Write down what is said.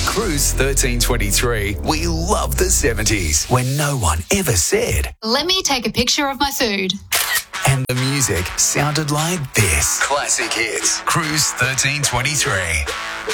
Cruise 1323, we love the 70s when no one ever said, "Let me take a picture of my food." and the music sounded like this. Classic hits. Cruise 1323.